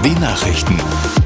BMW Nachrichten.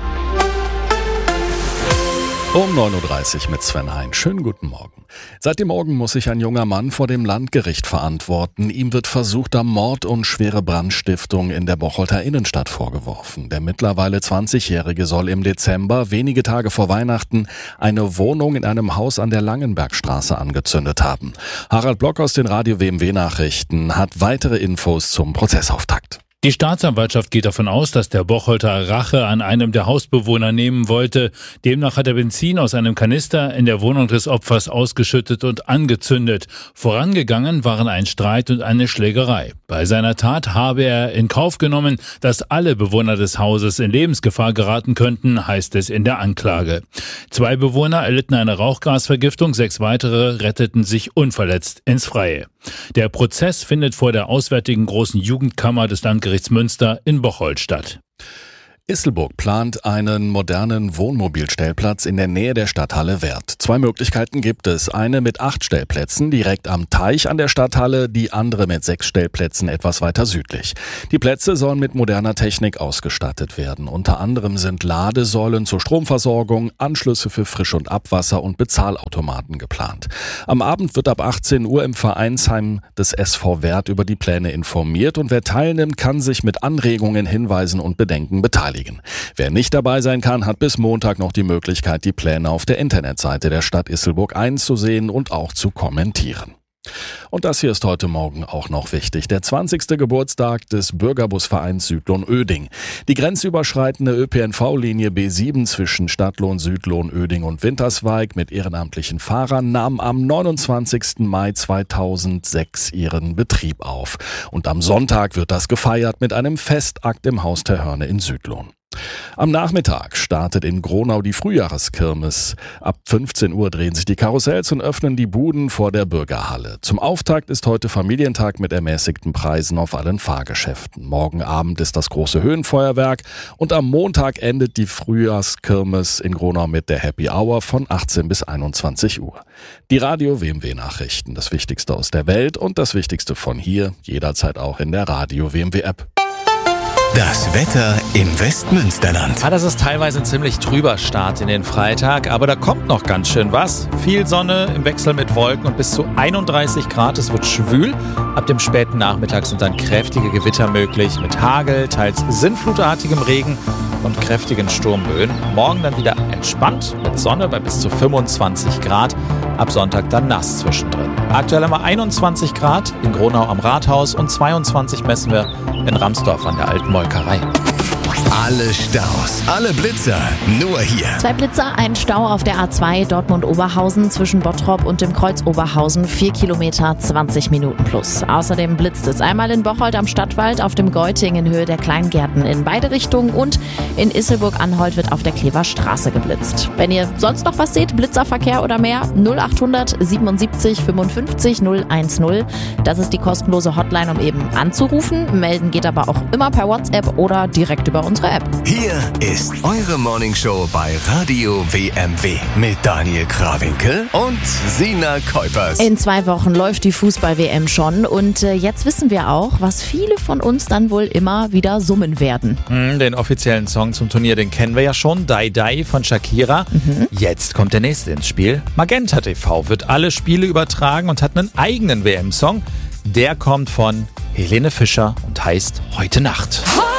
Um 9.30 Uhr mit Sven Hein. Schönen guten Morgen. Seit dem Morgen muss sich ein junger Mann vor dem Landgericht verantworten. Ihm wird versuchter Mord und schwere Brandstiftung in der Bocholter Innenstadt vorgeworfen. Der mittlerweile 20-Jährige soll im Dezember, wenige Tage vor Weihnachten, eine Wohnung in einem Haus an der Langenbergstraße angezündet haben. Harald Block aus den Radio BMW Nachrichten hat weitere Infos zum Prozessauftakt. Die Staatsanwaltschaft geht davon aus, dass der Bocholter Rache an einem der Hausbewohner nehmen wollte. Demnach hat er Benzin aus einem Kanister in der Wohnung des Opfers ausgeschüttet und angezündet. Vorangegangen waren ein Streit und eine Schlägerei. Bei seiner Tat habe er in Kauf genommen, dass alle Bewohner des Hauses in Lebensgefahr geraten könnten, heißt es in der Anklage. 2 Bewohner erlitten eine Rauchgasvergiftung, 6 weitere retteten sich unverletzt ins Freie. Der Prozess findet vor der Auswärtigen Großen Jugendkammer des Landgerichts Münster in Bocholt statt. Isselburg plant einen modernen Wohnmobilstellplatz in der Nähe der Stadthalle Werth. 2 Möglichkeiten gibt es. Eine mit 8 Stellplätzen direkt am Teich an der Stadthalle, die andere mit 6 Stellplätzen etwas weiter südlich. Die Plätze sollen mit moderner Technik ausgestattet werden. Unter anderem sind Ladesäulen zur Stromversorgung, Anschlüsse für Frisch- und Abwasser und Bezahlautomaten geplant. Am Abend wird ab 18 Uhr im Vereinsheim des SV Werth über die Pläne informiert und wer teilnimmt, kann sich mit Anregungen, Hinweisen und Bedenken beteiligen. Wer nicht dabei sein kann, hat bis Montag noch die Möglichkeit, die Pläne auf der Internetseite der Stadt Isselburg einzusehen und auch zu kommentieren. Und das hier ist heute Morgen auch noch wichtig. Der 20. Geburtstag des Bürgerbusvereins Südlohn-Öding. Die grenzüberschreitende ÖPNV-Linie B7 zwischen Stadtlohn, Südlohn, Öding und Winterswijk mit ehrenamtlichen Fahrern nahm am 29. Mai 2006 ihren Betrieb auf. Und am Sonntag wird das gefeiert mit einem Festakt im Haus der Hörne in Südlohn. Am Nachmittag startet in Gronau die Frühjahreskirmes. Ab 15 Uhr drehen sich die Karussells und öffnen die Buden vor der Bürgerhalle. Zum Auftakt ist heute Familientag mit ermäßigten Preisen auf allen Fahrgeschäften. Morgen Abend ist das große Höhenfeuerwerk und am Montag endet die Frühjahrskirmes in Gronau mit der Happy Hour von 18 bis 21 Uhr. Die Radio BMW Nachrichten, das Wichtigste aus der Welt und das Wichtigste von hier, jederzeit auch in der Radio BMW App. Das Wetter im Westmünsterland. Das ist teilweise ein ziemlich trüber Start in den Freitag, aber da kommt noch ganz schön was. Viel Sonne im Wechsel mit Wolken und bis zu 31 Grad. Es wird schwül. Ab dem späten Nachmittag sind dann kräftige Gewitter möglich mit Hagel, teils sinnflutartigem Regen und kräftigen Sturmböen. Morgen dann wieder entspannt mit Sonne bei bis zu 25 Grad. Ab Sonntag dann nass zwischendrin. Aktuell haben wir 21 Grad in Gronau am Rathaus und 22 messen wir in Ramsdorf an der Alten Molkerei. Alle Staus, alle Blitzer, nur hier. 2 Blitzer, ein Stau auf der A2 Dortmund-Oberhausen zwischen Bottrop und dem Kreuz Oberhausen, 4 Kilometer, 20 Minuten plus. Außerdem blitzt es einmal in Bocholt am Stadtwald, auf dem Geuting in Höhe der Kleingärten in beide Richtungen und in Isselburg-Anholt wird auf der Kleverstraße geblitzt. Wenn ihr sonst noch was seht, Blitzerverkehr oder mehr, 0800 77 55 010. Das ist die kostenlose Hotline, um eben anzurufen. Melden geht aber auch immer per WhatsApp oder direkt über unsere App. Hier ist eure Morningshow bei Radio WMW mit Daniel Krawinkel und Sina Kuipers. In 2 Wochen läuft die Fußball-WM schon und jetzt wissen wir auch, was viele von uns dann wohl immer wieder summen werden. Den offiziellen Song zum Turnier, den kennen wir ja schon, Die Die von Shakira. Jetzt kommt der nächste ins Spiel. Magenta TV wird alle Spiele übertragen und hat einen eigenen WM-Song. Der kommt von Helene Fischer und heißt Heute Nacht.